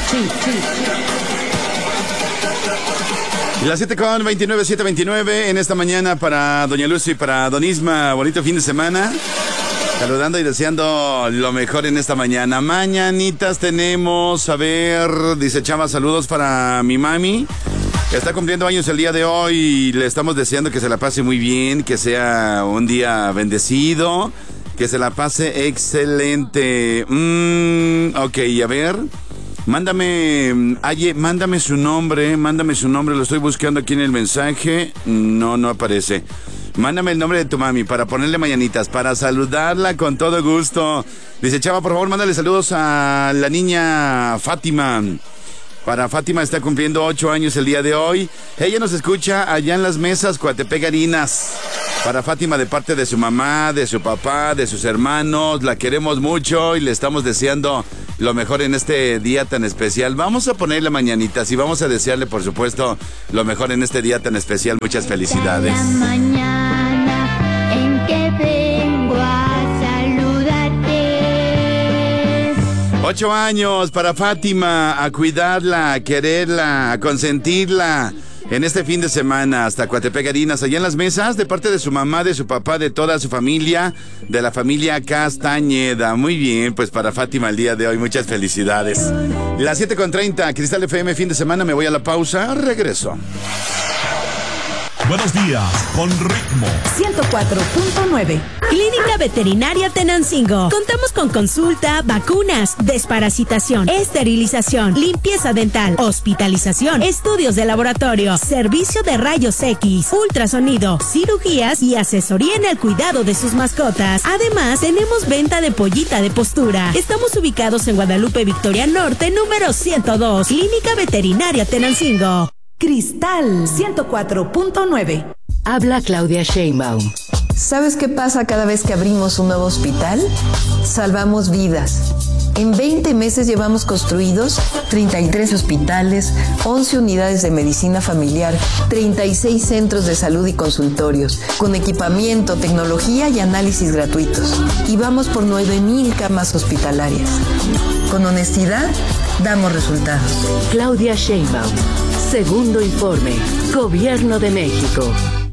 Y las 7:29, 7:29 en esta mañana para Doña Lucy y para Don Isma. Bonito fin de semana. Saludando y deseando lo mejor en esta mañana. Mañanitas tenemos, a ver, dice Chava, saludos para mi mami, que está cumpliendo años el día de hoy y le estamos deseando que se la pase muy bien, que sea un día bendecido, que se la pase excelente. Ok, a ver, mándame su nombre, lo estoy buscando aquí en el mensaje, no aparece. Mándame el nombre de tu mami para ponerle mañanitas, para saludarla con todo gusto. Dice Chava, por favor, mándale saludos a la niña Fátima. Para Fátima, está cumpliendo 8 años el día de hoy. Ella nos escucha allá en Las Mesas, Coatepec, Harinas. Para Fátima, de parte de su mamá, de su papá, de sus hermanos, la queremos mucho y le estamos deseando lo mejor en este día tan especial. Vamos a ponerle mañanitas y vamos a desearle, por supuesto, lo mejor en este día tan especial. Muchas felicidades. La mañana en que vengo a saludarte. 8 años para Fátima, a cuidarla, a quererla, a consentirla. En este fin de semana, hasta Coatepec, Harinas, allá en Las Mesas, de parte de su mamá, de su papá, de toda su familia, de la familia Castañeda. Muy bien, pues para Fátima el día de hoy, muchas felicidades. Las 7:30, Cristal FM, fin de semana, me voy a la pausa, regreso. Buenos días, con ritmo. 104.9. Clínica Veterinaria Tenancingo. Contamos con consulta, vacunas, desparasitación, esterilización, limpieza dental, hospitalización, estudios de laboratorio, servicio de rayos X, ultrasonido, cirugías y asesoría en el cuidado de sus mascotas. Además, tenemos venta de pollita de postura. Estamos ubicados en Guadalupe, Victoria Norte, número 102. Clínica Veterinaria Tenancingo. Cristal 104.9. Habla Claudia Sheinbaum. ¿Sabes qué pasa cada vez que abrimos un nuevo hospital? Salvamos vidas. En 20 meses llevamos construidos 33 hospitales, 11 unidades de medicina familiar, 36 centros de salud y consultorios, con equipamiento, tecnología y análisis gratuitos. Y vamos por 9,000 camas hospitalarias. Con honestidad, damos resultados. Claudia Sheinbaum. Segundo informe. Gobierno de México.